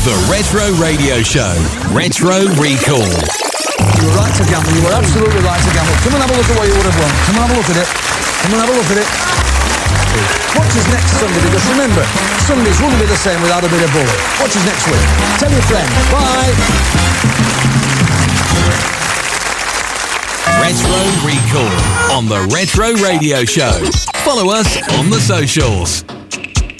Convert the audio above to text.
The Retro Radio Show. Retro Recall. You were right to gamble. You were absolutely right to gamble. Come and have a look at what you would have won. Come and have a look at it. Come and have a look at it. Watch us next Sunday, because remember, Sundays wouldn't be the same without a bit of ball. Watch us next week. Tell your friend. Bye. Retro Recall on the Retro Radio Show. Follow us on the socials.